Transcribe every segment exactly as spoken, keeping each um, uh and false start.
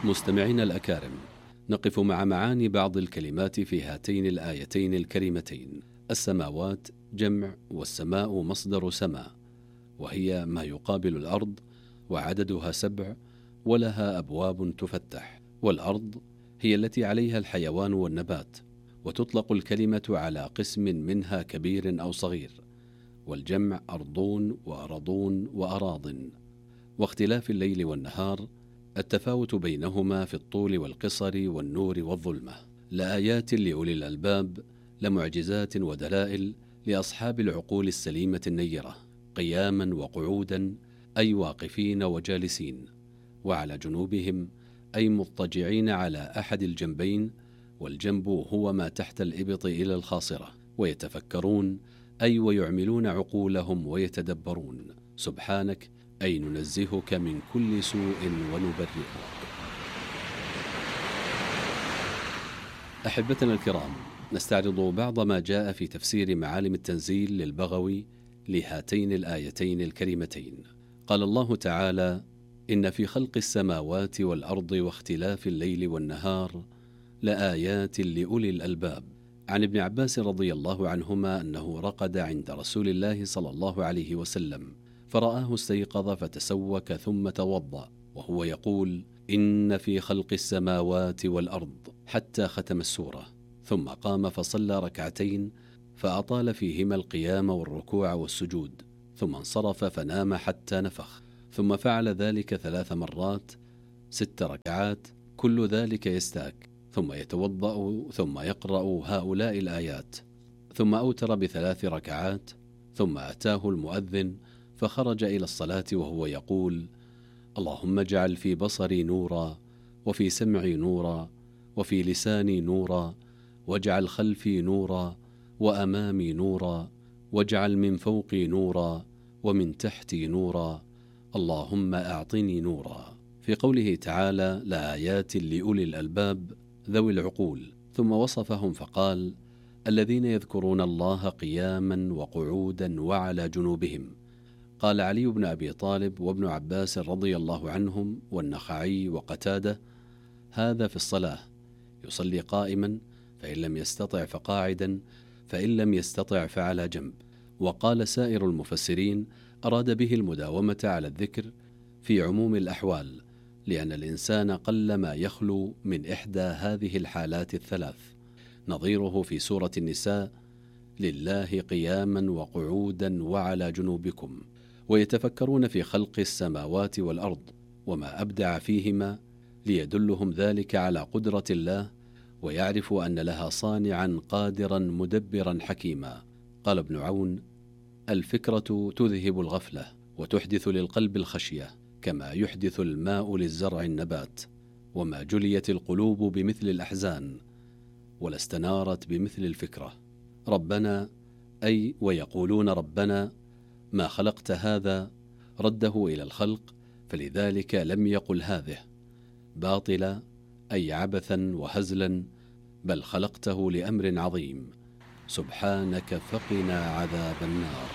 مستمعين الأكارم، نقف مع معاني بعض الكلمات في هاتين الآيتين الكريمتين. السماوات جمع، والسماء مصدر سماء، وهي ما يقابل الأرض، وعددها سبع، ولها أبواب تفتح. والأرض هي التي عليها الحيوان والنبات، وتطلق الكلمة على قسم منها كبير أو صغير، والجمع أرضون وأرضون وأراض. واختلاف الليل والنهار التفاوت بينهما في الطول والقصر والنور والظلمة. لآيات لأولي الألباب، لمعجزات ودلائل لأصحاب العقول السليمة النيرة، قياما وقعودا، أي واقفين وجالسين، وعلى جنوبهم، أي مضطجعين على أحد الجنبين، والجنب هو ما تحت الإبط إلى الخاصرة، ويتفكرون، أي ويعملون عقولهم ويتدبرون. سبحانك، أي ننزهك من كل سوء ونبرئك. أحبتنا الكرام، نستعرض بعض ما جاء في تفسير معالم التنزيل للبغوي لهاتين الآيتين الكريمتين. قال الله تعالى: إن في خلق السماوات والأرض واختلاف الليل والنهار لآيات لأولي الألباب. عن ابن عباس رضي الله عنهما أنه رقد عند رسول الله صلى الله عليه وسلم، فرآه استيقظ فتسوك ثم توضأ وهو يقول: إن في خلق السماوات والأرض، حتى ختم السورة، ثم قام فصلى ركعتين فأطال فيهما القيام والركوع والسجود، ثم انصرف فنام حتى نفخ، ثم فعل ذلك ثلاث مرات، ست ركعات، كل ذلك يستاك، ثم يتوضأ ثم يقرأ هؤلاء الآيات، ثم أوتر بثلاث ركعات، ثم أتاه المؤذن فخرج إلى الصلاة وهو يقول: اللهم اجعل في بصري نورا، وفي سمعي نورا، وفي لساني نورا، واجعل خلفي نورا، وأمامي نورا، واجعل من فوقي نورا، ومن تحتي نورا، اللهم أعطني نورا. في قوله تعالى: لآيات لأولي الألباب، ذوي العقول، ثم وصفهم فقال: الذين يذكرون الله قياما وقعودا وعلى جنوبهم. قال علي بن أبي طالب وابن عباس رضي الله عنهم والنخعي وقتادة: هذا في الصلاة، يصلي قائما، فإن لم يستطع فقاعدا، فإن لم يستطع فعلى جنب. وقال سائر المفسرين: أراد به المداومة على الذكر في عموم الأحوال، لأن الإنسان قلما يخلو من إحدى هذه الحالات الثلاث، نظيره في سورة النساء: لله قياما وقعودا وعلى جنوبكم، ويتفكرون في خلق السماوات والأرض وما أبدع فيهما، ليدلهم ذلك على قدرة الله، ويعرفوا أن لها صانعا قادرا مدبرا حكيما. قال ابن عون: الفكرة تذهب الغفلة، وتحدث للقلب الخشية، كما يحدث الماء للزرع النبات، وما جليت القلوب بمثل الأحزان، ولا استنارت بمثل الفكرة. ربنا، أي ويقولون ربنا ما خلقت هذا، رده إلى الخلق، فلذلك لم يقل هذه باطلا، أي عبثا وهزلا، بل خلقته لأمر عظيم. سبحانك فقنا عذاب النار.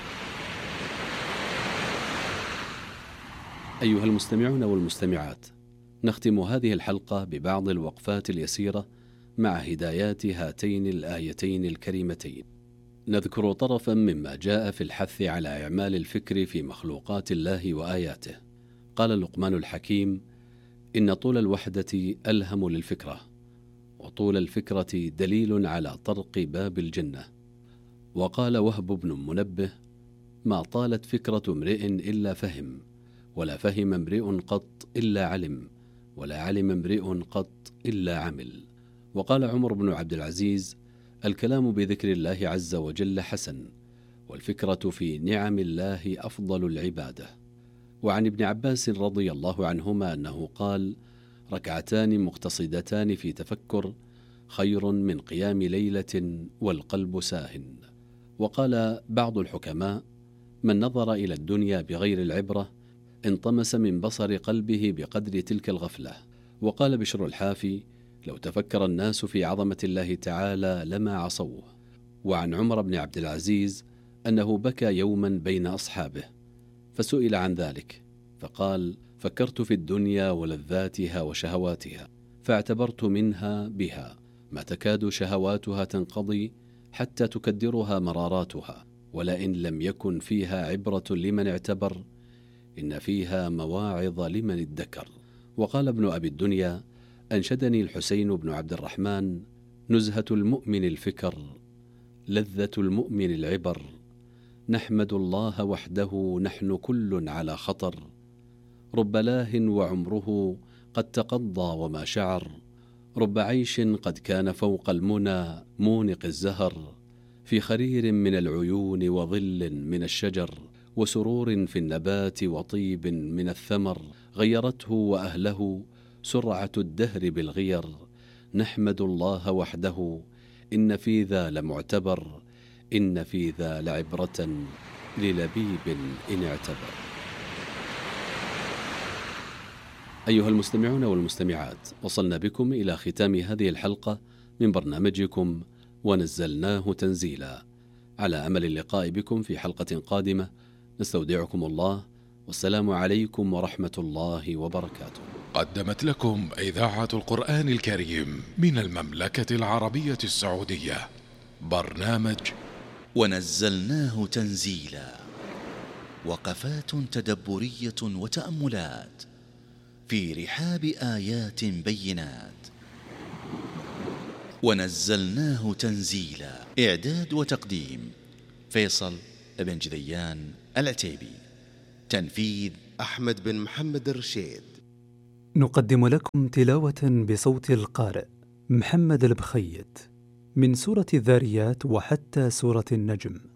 أيها المستمعون والمستمعات، نختم هذه الحلقة ببعض الوقفات اليسيرة مع هدايات هاتين الآيتين الكريمتين. نذكر طرفا مما جاء في الحث على إعمال الفكر في مخلوقات الله وآياته. قال لقمان الحكيم: إن طول الوحدة ألهم للفكرة، وطول الفكرة دليل على طرق باب الجنة. وقال وهب بن منبه: ما طالت فكرة امرئ إلا فهم، ولا فهم امرئ قط إلا علم، ولا علم امرئ قط إلا عمل. وقال عمر بن عبد العزيز: الكلام بذكر الله عز وجل حسن، والفكرة في نعم الله أفضل العبادة. وعن ابن عباس رضي الله عنهما أنه قال: ركعتان مقتصدتان في تفكر خير من قيام ليلة والقلب ساهن. وقال بعض الحكماء: من نظر إلى الدنيا بغير العبرة انطمس من بصر قلبه بقدر تلك الغفلة. وقال بشر الحافي: لو تفكر الناس في عظمة الله تعالى لما عصوه. وعن عمر بن عبد العزيز أنه بكى يوما بين أصحابه، فسئل عن ذلك فقال: فكرت في الدنيا ولذاتها وشهواتها، فاعتبرت منها بها ما تكاد شهواتها تنقضي حتى تكدرها مراراتها، ولئن لم يكن فيها عبرة لمن اعتبر إن فيها مواعظ لمن ادكر. وقال ابن أبي الدنيا: أنشدني الحسين بن عبد الرحمن: نزهة المؤمن الفكر، لذة المؤمن العبر، نحمد الله وحده نحن كل على خطر، رب لاه وعمره قد تقضى وما شعر، رب عيش قد كان فوق المنى مونق الزهر، في خرير من العيون وظل من الشجر، وسرور في النبات وطيب من الثمر، غيرته وأهله سرعة الدهر بالغير، نحمد الله وحده إن في ذا لمعتبر، إن في ذا لعبرة للبيب إن اعتبر. أيها المستمعون والمستمعات، وصلنا بكم إلى ختام هذه الحلقة من برنامجكم ونزلناه تنزيلا، على أمل اللقاء بكم في حلقة قادمة. نستودعكم الله، والسلام عليكم ورحمة الله وبركاته. قدمت لكم إذاعة القرآن الكريم من المملكة العربية السعودية برنامج ونزلناه تنزيلا، وقفات تدبرية وتأملات في رحاب آيات بينات. ونزلناه تنزيلا، إعداد وتقديم فيصل بن جذيان العتيبي، تنفيذ أحمد بن محمد الرشيد. نقدم لكم تلاوة بصوت القارئ محمد البخيت من سورة الذاريات وحتى سورة النجم.